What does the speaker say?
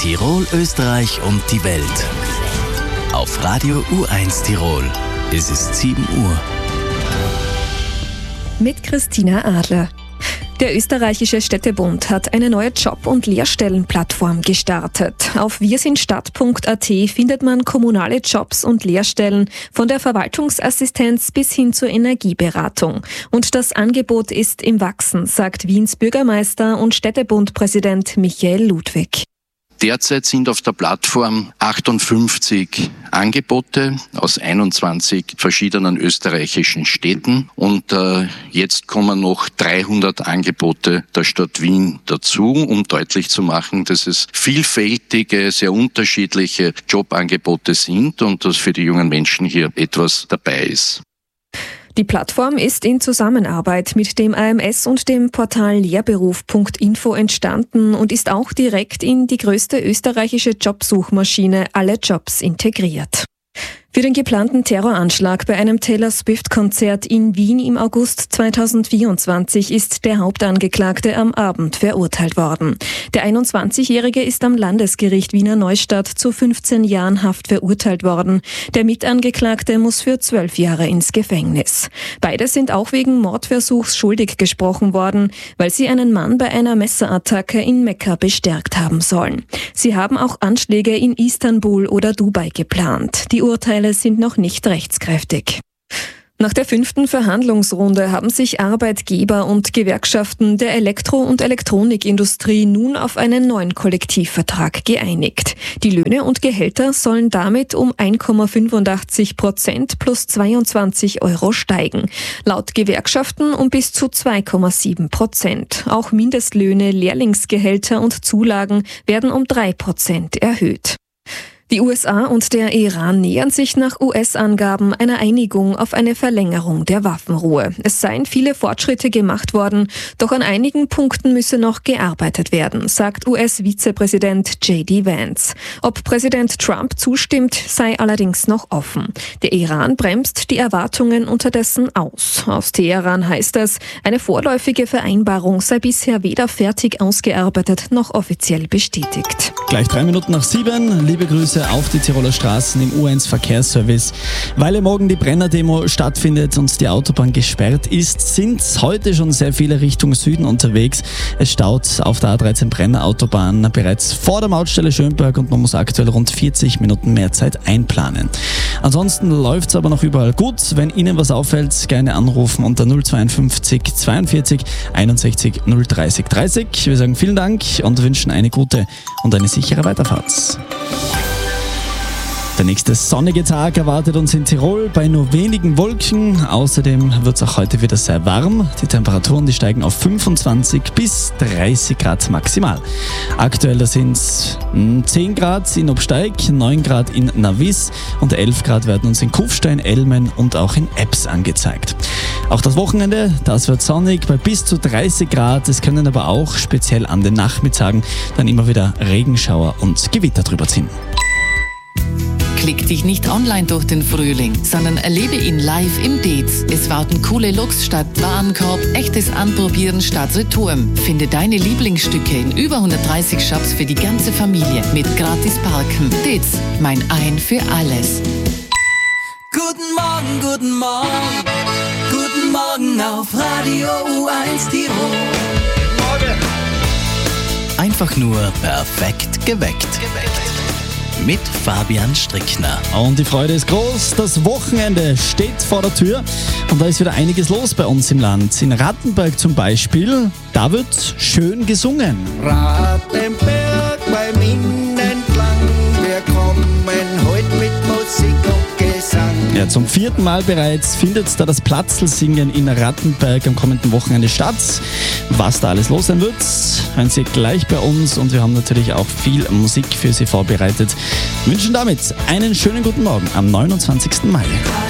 Tirol, Österreich und die Welt. Auf Radio U1 Tirol. Es ist 7 Uhr. Mit Christina Adler. Der österreichische Städtebund hat eine neue Job- und Lehrstellenplattform gestartet. Auf wirsindstadt.at findet man kommunale Jobs und Lehrstellen von der Verwaltungsassistenz bis hin zur Energieberatung. Und das Angebot ist im Wachsen, sagt Wiens Bürgermeister und Städtebundpräsident Michael Ludwig. Derzeit sind auf der Plattform 58 Angebote aus 21 verschiedenen österreichischen Städten und jetzt kommen noch 300 Angebote der Stadt Wien dazu, um deutlich zu machen, dass es vielfältige, sehr unterschiedliche Jobangebote sind und dass für die jungen Menschen hier etwas dabei ist. Die Plattform ist in Zusammenarbeit mit dem AMS und dem Portal lehrberuf.info entstanden und ist auch direkt in die größte österreichische Jobsuchmaschine Alle Jobs integriert. Für den geplanten Terroranschlag bei einem Taylor Swift-Konzert in Wien im August 2024 ist der Hauptangeklagte am Abend verurteilt worden. Der 21-Jährige ist am Landesgericht Wiener Neustadt zu 15 Jahren Haft verurteilt worden. Der Mitangeklagte muss für 12 Jahre ins Gefängnis. Beide sind auch wegen Mordversuchs schuldig gesprochen worden, weil sie einen Mann bei einer Messerattacke in Mekka bestärkt haben sollen. Sie haben auch Anschläge in Istanbul oder Dubai geplant. Die Urteile sind noch nicht rechtskräftig. Nach der 5. Verhandlungsrunde haben sich Arbeitgeber und Gewerkschaften der Elektro- und Elektronikindustrie nun auf einen neuen Kollektivvertrag geeinigt. Die Löhne und Gehälter sollen damit um 1,85% plus 22 € steigen. Laut Gewerkschaften um bis zu 2,7%. Auch Mindestlöhne, Lehrlingsgehälter und Zulagen werden um 3% erhöht. Die USA und der Iran nähern sich nach US-Angaben einer Einigung auf eine Verlängerung der Waffenruhe. Es seien viele Fortschritte gemacht worden, doch an einigen Punkten müsse noch gearbeitet werden, sagt US-Vizepräsident J.D. Vance. Ob Präsident Trump zustimmt, sei allerdings noch offen. Der Iran bremst die Erwartungen unterdessen aus. Aus Teheran heißt es, eine vorläufige Vereinbarung sei bisher weder fertig ausgearbeitet noch offiziell bestätigt. Gleich 3 Minuten nach 7. Liebe Grüße auf die Tiroler Straßen im U1 Verkehrsservice. Weil morgen die Brenner-Demo stattfindet und die Autobahn gesperrt ist, sind heute schon sehr viele Richtung Süden unterwegs. Es staut auf der A13 Brenner-Autobahn bereits vor der Mautstelle Schönberg und man muss aktuell rund 40 Minuten mehr Zeit einplanen. Ansonsten läuft es aber noch überall gut. Wenn Ihnen was auffällt, gerne anrufen unter 052 42 61 030 30. Wir sagen vielen Dank und wünschen eine gute und eine sichere Weiterfahrt. Der nächste sonnige Tag erwartet uns in Tirol bei nur wenigen Wolken. Außerdem wird es auch heute wieder sehr warm. Die Temperaturen die steigen auf 25 bis 30 Grad maximal. Aktuell sind es 10 Grad in Obsteig, 9 Grad in Navis und 11 Grad werden uns in Kufstein, Elmen und auch in Ebbs angezeigt. Auch das Wochenende, das wird sonnig bei bis zu 30 Grad. Es können aber auch speziell an den Nachmittagen dann immer wieder Regenschauer und Gewitter drüber ziehen. Klick dich nicht online durch den Frühling, sondern erlebe ihn live im Dez. Es warten coole Looks statt Warenkorb, echtes Anprobieren statt Return. Finde deine Lieblingsstücke in über 130 Shops für die ganze Familie mit gratis Parken. Dez, mein Ein für alles. Guten Morgen, guten Morgen, guten Morgen auf Radio U1 Tirol. Morgen. Einfach nur perfekt geweckt. Mit Fabian Strickner. Und die Freude ist groß, das Wochenende steht vor der Tür und da ist wieder einiges los bei uns im Land. In Rattenberg zum Beispiel, da wird schön gesungen. Rattenberg beim Inn entlang, wir kommen heute mit Musik und Gesang. Ja, zum 4. Mal bereits findet da das Platzlsingen in Rattenberg am kommenden Wochenende statt. Was da alles los sein wird, hören Sie gleich bei uns und wir haben natürlich auch viel Musik für Sie vorbereitet. Wir wünschen damit einen schönen guten Morgen am 29. Mai.